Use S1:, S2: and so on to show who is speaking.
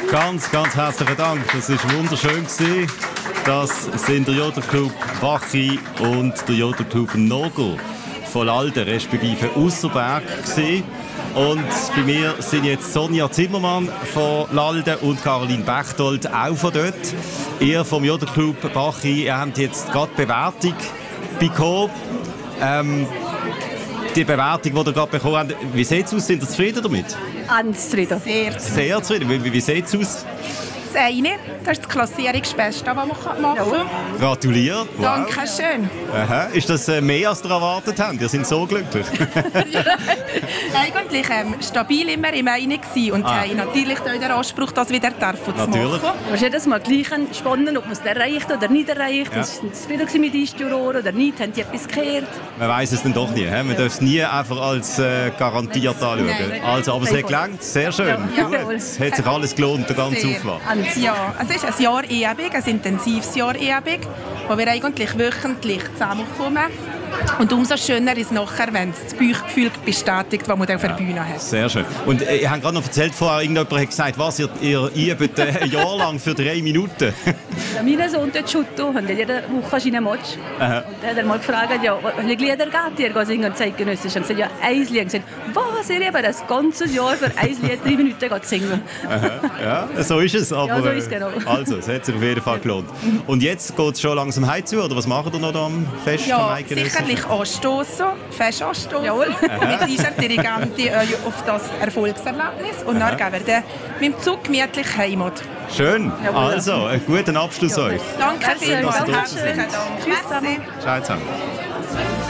S1: Ganz, ganz herzlichen Dank. Das war wunderschön. Das sind der Jodlerclub Bachi und der Jodlerclub Nogel von Lalden, respektive Ausserberg gewesen. Und bei mir sind jetzt Sonja Zimmermann von Lalden und Caroline Bechtold auch von dort. Ihr vom Jodlerclub Bachi, ihr habt jetzt gerade Bewertung bekommen. Die Bewertung, die ihr gerade bekommen habt, wie sieht es aus? Sind ihr zufrieden damit?
S2: Ganz zufrieden.
S1: Sehr zufrieden. Wie sieht es aus?
S3: Das eine, das ist das Klassierungsbeste, das man machen kann.
S1: Gratuliere. Wow.
S3: Danke schön.
S1: Aha. Ist das mehr, als ihr erwartet habt? Ihr seid so glücklich.
S3: Eigentlich stabil immer im einen gewesen und haben natürlich auch den Anspruch, das wieder zu machen.
S2: Es ist jedes Mal gleich spannend, ob man es erreicht oder nicht erreicht.
S1: Ja.
S2: Ist es wieder mit den Juroren oder nicht? Haben die etwas gehört?
S1: Man weiss es dann doch nie. Man darf es nie einfach als garantiert anschauen.
S3: Nein.
S1: Also, aber es hat gelangt. Sehr schön.
S2: Ja.
S1: Gut. Es hat sich alles gelohnt, der ganze Aufwand.
S3: Ja, es ist ein Jahr Ehebung, ein intensives Jahr Ehebung, wo wir eigentlich wöchentlich zusammenkommen. Und umso schöner ist es nachher, wenn es das Bauchgefühl bestätigt, das man auf der Bühne hat.
S1: Sehr schön. Und ihr habt gerade noch erzählt, vorher irgendjemand hat gesagt, was ihr übt ein Jahr lang für 3 Minuten.
S2: Ja, mein Sohn tut Judo und jede Woche einen Match. Und dann hat er mal gefragt, ja, welche Lieder geht ihr singen zeitgenössisch? Und er hat gesagt, ja, ein Lied. Und gesagt, was, ihr eben das ganze Jahr für ein Lied 3 Minuten singen?
S1: Ja, so ist es. Aber,
S2: Ja, so ist es genau.
S1: Also, es hat sich auf jeden Fall gelohnt. Und jetzt geht es schon langsam heim zu, oder was macht ihr noch da am Fest?
S3: Ja, sicherlich anstoßen, fest anstoßen.
S2: Jawohl.
S3: Mit dieser Dirigentin auf das Erfolgserlebnis. Und dann gehen wir dann mit dem Zug gemütlich Heimat.
S1: Schön.
S2: Jawohl.
S1: Also, einen guten Abschluss euch.
S3: Danke vielmals.
S2: Danke.
S3: Herzlichen Dank.
S2: Tschüss zusammen.
S1: Ciao zusammen.